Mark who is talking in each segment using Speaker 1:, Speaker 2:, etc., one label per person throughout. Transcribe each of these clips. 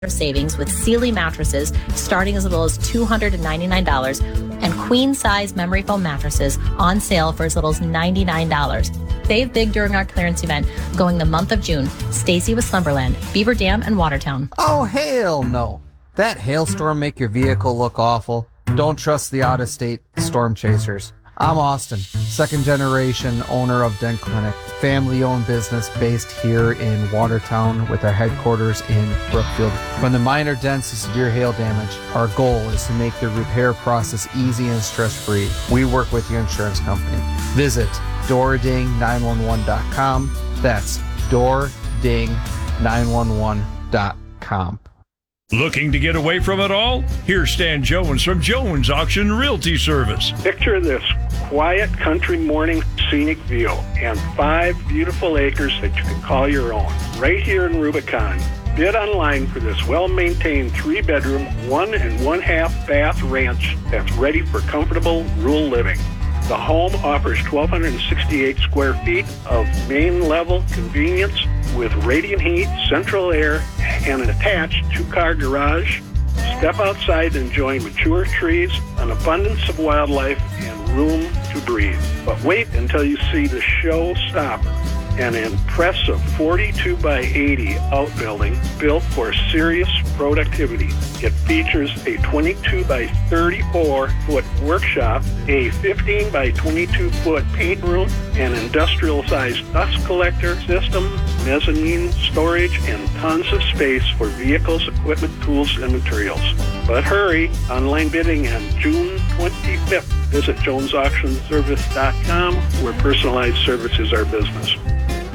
Speaker 1: savings with Sealy mattresses starting as little as $299 and queen-size memory foam mattresses on sale for as little as $99. Save big during our clearance event going the month of June. Stacy with Slumberland, Beaver Dam, and Watertown.
Speaker 2: Oh, hell no. That hailstorm make your vehicle look awful? Don't trust the out-of-state storm chasers. I'm Austin, second generation owner of Dent Clinic, family-owned business based here in Watertown with our headquarters in Brookfield. From the minor dents to severe hail damage, our goal is to make the repair process easy and stress-free. We work with your insurance company. Visit doording911.com. That's doording911.com.
Speaker 3: Looking to get away from it all? Here's Stan Jones from Jones Auction Realty Service.
Speaker 4: Picture this quiet country morning scenic view and 5 beautiful acres that you can call your own. Right here in Rubicon. Bid online for this well-maintained 3-bedroom, 1 1/2 bath ranch that's ready for comfortable rural living. The home offers 1,268 square feet of main-level convenience with radiant heat, central air, and an attached 2-car garage. Step outside and enjoy mature trees, an abundance of wildlife, and room to breathe. But wait until you see the showstopper, an impressive 42 by 80 outbuilding built for serious productivity. It features a 22 by 34 foot workshop, a 15 by 22 foot paint room, an industrial sized dust collector system, mezzanine storage, and tons of space for vehicles, equipment, tools, and materials. But hurry, online bidding on June 25th. Visit JonesAuctionService.com, where personalized service is our business.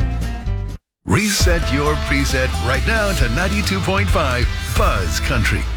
Speaker 5: Reset your preset right now to 92.5 Buzz Country.